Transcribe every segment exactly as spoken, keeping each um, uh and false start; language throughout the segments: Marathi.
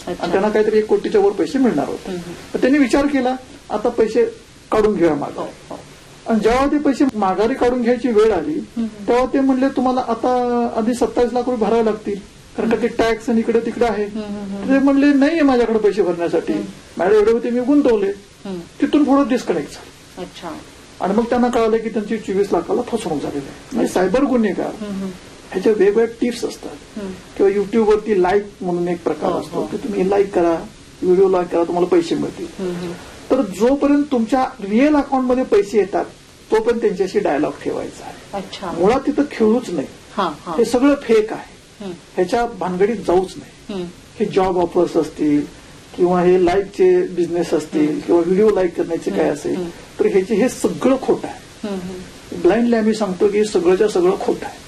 आणि त्यांना काहीतरी एक कोटीच्या वर पैसे मिळणार होते. तर त्यांनी विचार केला आता पैसे काढून घेऊया माघारी. आणि जेव्हा ते पैसे माघारी काढून घ्यायची वेळ आली तेव्हा ते म्हणले तुम्हाला आता आधी सत्तावीस लाख रुपये भरावे लागतील कारण का ते टॅक्स आणि इकडे तिकडे आहे. ते म्हणले नाहीये माझ्याकडे पैसे भरण्यासाठी, मॅडम एवढे होते मी गुंतवले. तिथून पुढे डिस्कनेक्ट झालं आणि मग त्यांना कळालं की त्यांची चोवीस लाखाला फसवणूक झालेली आहे. म्हणजे सायबर गुन्हेगार ह्याच्या वेगवेगळ्या टिप्स असतात किंवा युट्यूबवरती लाईक म्हणून एक प्रकार असतो की तुम्ही लाईक करा, व्हिडिओ लाईक करा, तुम्हाला पैसे मिळतील. तर जोपर्यंत तुमच्या रिअल अकाउंटमध्ये पैसे येतात तोपर्यंत त्यांच्याशी डायलॉग ठेवायचा आहे. मुळात तिथं खेळूच नाही, हे सगळं फेक आहे, ह्याच्या भानगडीत जाऊच नाही. हे जॉब ऑफर्स असतील किंवा हे लाईकचे बिझनेस असतील किंवा व्हिडिओ लाईक करण्याचे काय असेल तर ह्याचे हे सगळं खोटं आहे. ब्लाइंडली आम्ही सांगतो की सगळंच्या सगळं खोटं आहे.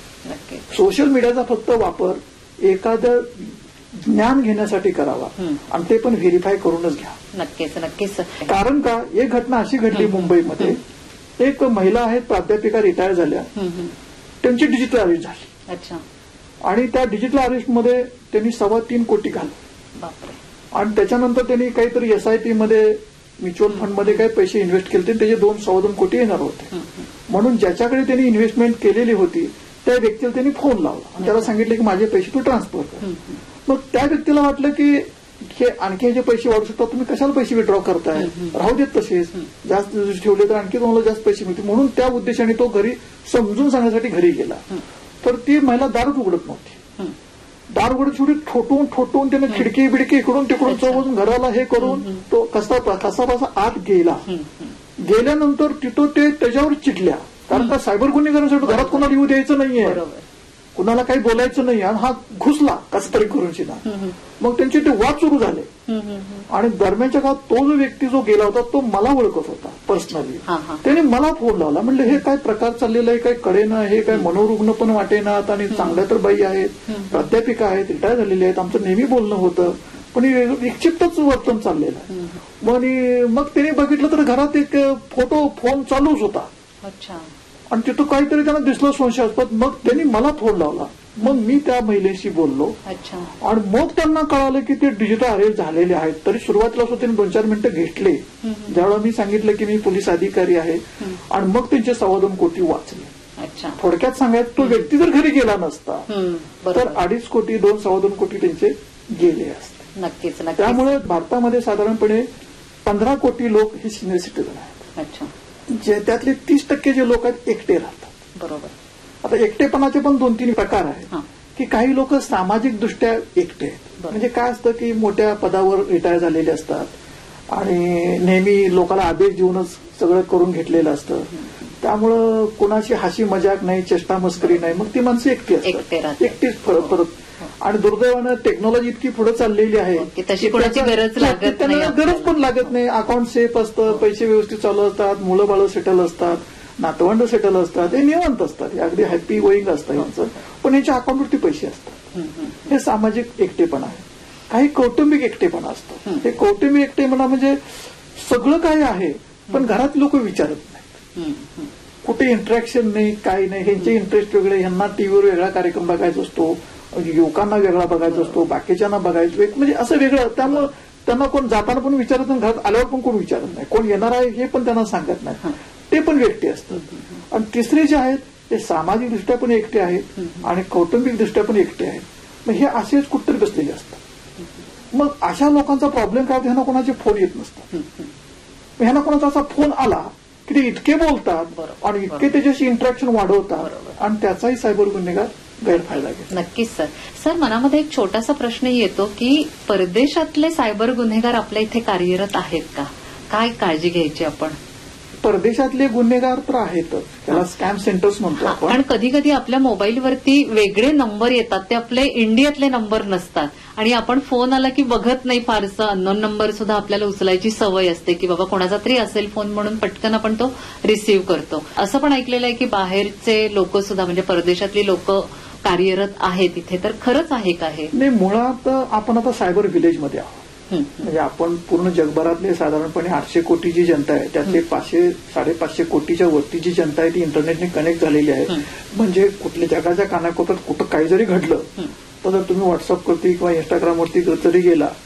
सोशल मीडियाचा फक्त वापर एखादं ज्ञान घेण्यासाठी करावा आणि ते पण व्हेरीफाय करूनच घ्या. नक्कीच नक्कीच. कारण का एक घटना अशी घडली मुंबईमध्ये, एक महिला आहेत प्राध्यापिका रिटायर झाल्या, त्यांची डिजिटल अरेस्ट झाली. अच्छा. आणि त्या डिजिटल अरेस्टमध्ये त्यांनी सव्वा तीन कोटी घालवले. आणि त्याच्यानंतर त्यांनी काहीतरी एसआयपी मध्ये म्युच्युअल फंडमध्ये काही पैसे इन्व्हेस्ट केले त्याचे दोन सव्वा दोन कोटी येणार होते. म्हणून ज्याच्याकडे त्यांनी इन्व्हेस्टमेंट केलेली होती त्या व्यक्तीला त्यांनी फोन लावला आणि त्याला सांगितलं की माझे पैसे तू ट्रान्सफर कर. मग त्या व्यक्तीला वाटलं की हे आणखी हे जे पैसे वाढू शकतात, तुम्ही कशाला पैसे विड्रॉ करताय, राहू देत तसेच, जास्त ठेवले तर आणखी तुम्हाला जास्त पैसे मिळतील. म्हणून त्या उद्देशाने तो घरी समजून सांगण्यासाठी घरी गेला. तर ती महिला दारच उघडत नव्हती. दार उघडत शेवटी ठोटून ठोटून त्याने खिडकी बिडकी इकडून तिकडून चौबजून घराला हे करून तो कसा कसा कसा आत गेला. गेल्यानंतर तिथं ते त्याच्यावर चिडल्या कारण का सायबर गुन्हेगारांसाठी घरात कोणाला येऊ द्यायचं नाहीये, कुणाला काही बोलायचं नाही. आणि हा घुसला कसं तरी करून शिना. मग त्यांचे ते वाद सुरू झाले. आणि दरम्यानच्या काळात तो जो व्यक्ती जो गेला होता तो मला ओळखत होता पर्सनली. त्याने मला फोन लावला, म्हणलं हे काय प्रकार चाललेला आहे, काय कळेना, हे काय मनोरुग्ण पण वाटेनात आणि चांगल्या तर बाई आहेत, प्राध्यापिका आहेत, रिटायर झालेले आहेत, आमचं नेहमी बोलणं होतं पण विक्षिप्तच वर्तन चाललेलं आहे. आणि मग त्याने बघितलं तर घरात एक फोटो फोन चालूच होता. आणि तिथं काहीतरी त्यांना दिसलं संशयास्पद. मग त्यांनी मला फोन लावला. मग मी त्या महिलेशी बोललो आणि मग त्यांना कळालं की ते डिजिटल अरेस्ट झालेले आहेत. तरी सुरुवातीला सुद्धा त्यांनी दोन चार मिनिटं घेतले. ज्यावेळेला मी सांगितलं की मी पोलीस अधिकारी आहे आणि मग त्यांचे सव्वा दोन कोटी वाचले. थोडक्यात सांगायचं तो व्यक्ती जर घरी गेला नसता तर अडीच कोटी दोन सव्वा दोन कोटी त्यांचे गेले असते. नक्कीच. त्यामुळे भारतामध्ये साधारणपणे पंधरा कोटी लोक हे सिनियर सिटीजन आहेत. जे त्यातले तीस टक्के जे लोक आहेत एकटे राहतात. बरोबर. आता एकटेपणाचे पण दोन तीन प्रकार आहेत की काही लोक सामाजिक दृष्ट्या एकटे आहेत. म्हणजे काय असतं की मोठ्या पदावर रिटायर झालेले असतात आणि नेहमी लोकांना आदेश देऊनच सगळं करून घेतलेलं असतं. त्यामुळं कोणाशी हसी मजाक नाही, चेष्टा मस्करी नाही, मग ती माणसं एकटी असतात, एकटीच परत. आणि दुर्दैवानं टेक्नॉलॉजी इतकी पुढे चाललेली आहे त्यांना गरज पण लागत नाही. अकाउंट सेफ असतं, पैसे व्यवस्थित चालू असतात, मुलं बाळ सेटल असतात, नातवंड सेटल असतात, हे निवांत असतात, हे अगदी हॅपी गोईंग असतं यांचं. पण यांच्या अकाउंटवरती पैसे असतात. हे सामाजिक एकटेपणा आहे. काही कौटुंबिक एकटेपणा असतं. हे कौटुंबिक एकटेपणा म्हणजे सगळं काय आहे पण घरात लोक विचारत नाहीत, कुठे इंटरॅक्शन नाही, काही नाही. ह्यांचे इंटरेस्ट वेगळे, ह्यांना टीव्हीवर वेगळा कार्यक्रम बघायचा असतो, युवकांना वेगळा बघायचा असतो, बाकीच्यांना बघायचं म्हणजे असं वेगळं. त्यामुळे त्यांना कोण जाताना पण विचारत नाही, घरात आल्यावर पण कोण विचारत नाही, कोण येणार आहे हे पण त्यांना सांगत नाही. ते पण एकटे असतात. आणि तिसरे जे आहेत ते सामाजिक दृष्ट्या पण एकटे आहेत आणि कौटुंबिक दृष्ट्या पण एकटे आहेत. मग हे असेच कुठतरी बसलेले असतात. मग अशा लोकांचा प्रॉब्लेम काय होतो, ह्यांना कोणाचे फोन येत नसतात. ह्यांना कोणाचा असा फोन आला की ते इतके बोलतात आणि इतके त्याच्याशी इंटरॅक्शन वाढवतात आणि त्याचाही सायबर गुन्हेगार गैरफायदा घेतात. नक्कीच सर. सर मनामध्ये एक छोटासा प्रश्न येतो की परदेशातले सायबर गुन्हेगार आपल्या इथे कार्यरत आहेत का, काय काळजी घ्यायची आपण? परदेशातले गुन्हेगार तर आहेतच, त्याला स्कॅम सेंटर्स म्हणतो आपण. पण कधी कधी आपल्या मोबाईलवरती वेगळे नंबर येतात, ते आपले इंडियातले नंबर नसतात आणि आपण फोन आला की बघत नाही फारसं, अननोन नंबर सुद्धा आपल्याला उचलायची सवय असते की बाबा कोणाचा तरी असेल फोन म्हणून पटकन आपण तो रिसीव्ह करतो. असं पण ऐकलेलं आहे की बाहेरचे लोक सुद्धा म्हणजे परदेशातली लोक कार्यरत आहेत इथे, तर खरंच आहे का हे? नाही, मुळात आपण आता सायबर व्हिलेजमध्ये आहोत. म्हणजे आपण पूर्ण जगभरातले साधारणपणे आठशे कोटीची जनता आहे, त्यातले पाचशे साडेपाचशे कोटीच्या वरती जी जनता आहे ती इंटरनेटने कनेक्ट झालेली आहे. म्हणजे कुठल्या जगाच्या कानाकोपऱ्यात कुठं काही जरी घडलं तर जर तुम्ही व्हॉट्सअपवरती किंवा इंस्टाग्रामवरती जरी गेला